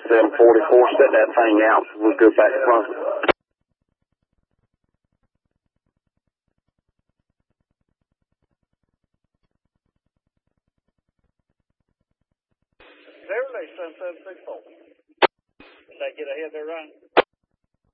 744, set that thing out. We'll go back front. Chevrolet 7764. Did I get ahead there, Ryan?